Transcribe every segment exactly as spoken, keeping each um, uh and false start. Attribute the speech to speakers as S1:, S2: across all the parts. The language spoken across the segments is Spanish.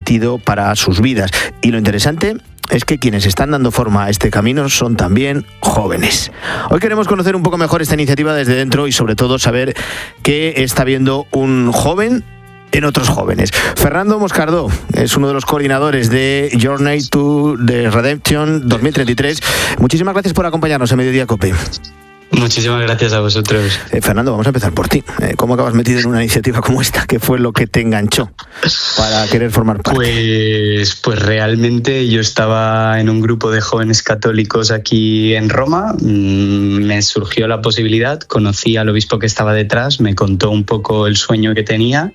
S1: sentido para sus vidas. Y lo interesante es que quienes están dando forma a este camino son también jóvenes. Hoy queremos conocer un poco mejor esta iniciativa desde dentro y sobre todo saber qué está viendo un joven en otros jóvenes. Fernando Moscardó es uno de los coordinadores de Journey to the Redemption dos mil treinta y tres. Muchísimas gracias por acompañarnos en Mediodía COPE.
S2: Muchísimas gracias a vosotros.
S1: Eh, Fernando, vamos a empezar por ti. Eh, ¿Cómo acabas metido en una iniciativa como esta? ¿Qué fue lo que te enganchó para querer formar parte?
S2: Pues, pues realmente yo estaba en un grupo de jóvenes católicos aquí en Roma. Me surgió la posibilidad, conocí al obispo que estaba detrás, me contó un poco el sueño que tenía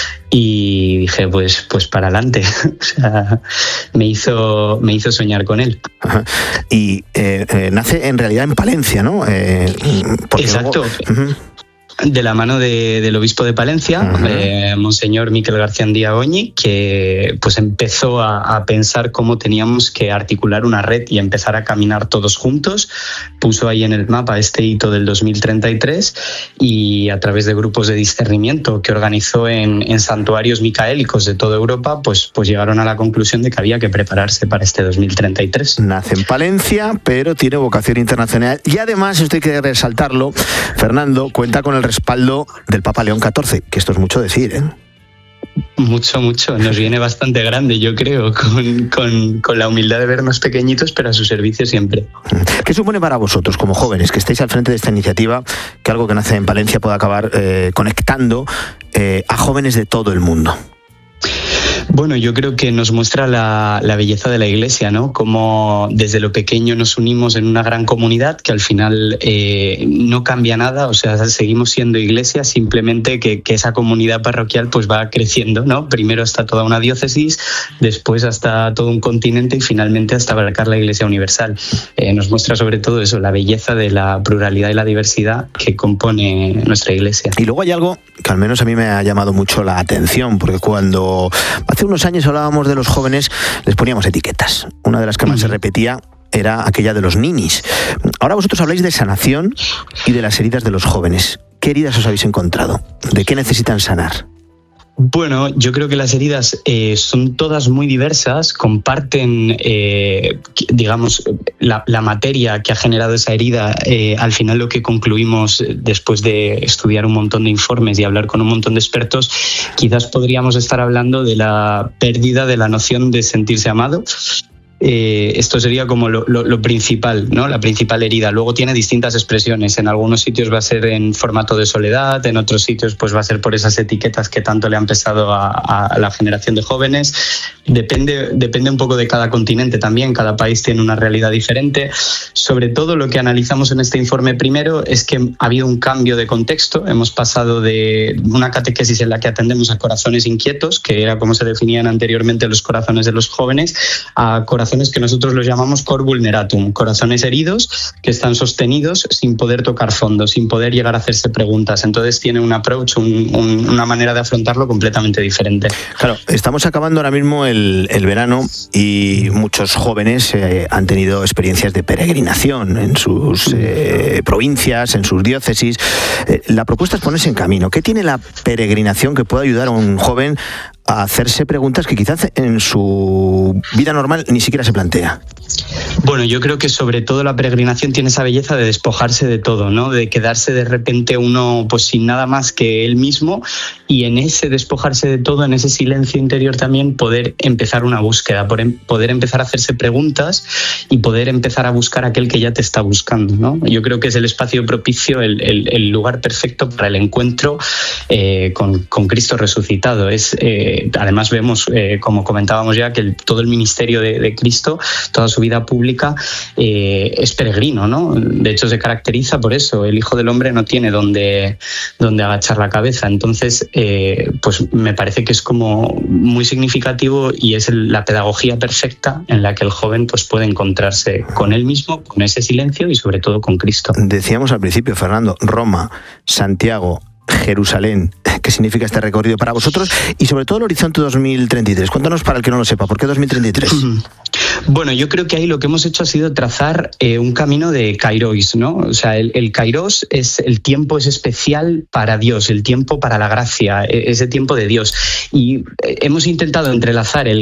S2: y dije, pues, pues para adelante. O sea, me hizo, me hizo soñar con él.
S1: Ajá. Y eh, eh, nace en realidad en Palencia, ¿no? Eh,
S2: Exacto.
S1: Luego... Uh-huh.
S2: De la mano de, del obispo de Palencia, uh-huh. eh, Monseñor Miquel García Diagoñi, que pues empezó a, a pensar cómo teníamos que articular una red y empezar a caminar todos juntos. Puso ahí en el mapa este hito del dos mil treinta y tres y a través de grupos de discernimiento que organizó en, en santuarios micaélicos de toda Europa, pues, pues llegaron a la conclusión de que había que prepararse para este dos mil treinta y tres.
S1: Nace en Palencia, pero tiene vocación internacional y además, esto hay que resaltarlo, Fernando, cuenta con el respaldo del Papa León catorce, que esto es mucho decir, ¿eh?
S2: Mucho, mucho. Nos viene bastante grande, yo creo, con, con, con la humildad de vernos pequeñitos, pero a su servicio siempre.
S1: ¿Qué supone para vosotros, como jóvenes, que estéis al frente de esta iniciativa, que algo que nace en Palencia pueda acabar eh, conectando eh, a jóvenes de todo el mundo?
S2: Bueno, yo creo que nos muestra la, la belleza de la Iglesia, ¿no? Cómo desde lo pequeño nos unimos en una gran comunidad que al final eh, no cambia nada, o sea, seguimos siendo Iglesia, simplemente que, que esa comunidad parroquial pues va creciendo, ¿no? Primero hasta toda una diócesis, después hasta todo un continente y finalmente hasta abarcar la Iglesia universal. Eh, nos muestra sobre todo eso, la belleza de la pluralidad y la diversidad que compone nuestra Iglesia.
S1: Y luego hay algo que al menos a mí me ha llamado mucho la atención, porque cuando hace unos años hablábamos de los jóvenes, les poníamos etiquetas. Una de las que más se repetía era aquella de los ninis. Ahora vosotros habláis de sanación y de las heridas de los jóvenes. ¿Qué heridas os habéis encontrado? ¿De qué necesitan sanar?
S2: Bueno, yo creo que las heridas eh, son todas muy diversas, comparten, eh, digamos, la, la materia que ha generado esa herida. Eh, al final lo que concluimos después de estudiar un montón de informes y hablar con un montón de expertos, quizás podríamos estar hablando de la pérdida de la noción de sentirse amado. Eh, esto sería como lo, lo, lo principal, ¿no? La principal herida. Luego tiene distintas expresiones. En algunos sitios va a ser en formato de soledad, en otros sitios pues va a ser por esas etiquetas que tanto le han pesado a, a la generación de jóvenes. Depende, depende un poco de cada continente también. Cada país tiene una realidad diferente. Sobre todo lo que analizamos en este informe primero es que ha habido un cambio de contexto. Hemos pasado de una catequesis en la que atendemos a corazones inquietos, que era como se definían anteriormente los corazones de los jóvenes, a corazones que nosotros los llamamos cor vulneratum, corazones heridos que están sostenidos sin poder tocar fondo, sin poder llegar a hacerse preguntas. Entonces tiene un approach, un, un, una manera de afrontarlo completamente diferente.
S1: Claro, estamos acabando ahora mismo el, el verano y muchos jóvenes eh, han tenido experiencias de peregrinación en sus eh, provincias, en sus diócesis. Eh, la propuesta es ponerse en camino. ¿Qué tiene la peregrinación que pueda ayudar a un joven a hacerse preguntas que quizás en su vida normal ni siquiera se plantea?
S2: Bueno, yo creo que sobre todo la peregrinación tiene esa belleza de despojarse de todo, ¿no? De quedarse de repente uno pues sin nada más que él mismo y en ese despojarse de todo, en ese silencio interior también poder empezar una búsqueda, poder empezar a hacerse preguntas y poder empezar a buscar a aquel que ya te está buscando, ¿no? Yo creo que es el espacio propicio, el, el, el lugar perfecto para el encuentro eh, con, con Cristo resucitado. Es, eh, además vemos, eh, como comentábamos ya, que el, todo el ministerio de, de Cristo, toda su vida pública eh, es peregrino, ¿no? De hecho se caracteriza por eso. El Hijo del Hombre no tiene donde, donde agachar la cabeza. Entonces, eh, pues me parece que es como muy significativo y es el, la pedagogía perfecta en la que el joven pues puede encontrarse con él mismo, con ese silencio y sobre todo con Cristo.
S1: Decíamos al principio, Fernando, Roma, Santiago, Jerusalén. ¿Qué significa este recorrido para vosotros? Y sobre todo el horizonte dos mil treinta y tres. Cuéntanos para el que no lo sepa, ¿por qué dos mil treinta y tres?
S2: Bueno, yo creo que ahí lo que hemos hecho ha sido trazar eh, un camino de kairos, ¿no? O sea, el, el kairos es el tiempo es especial para Dios, el tiempo para la gracia, ese tiempo de Dios. Y hemos intentado entrelazar el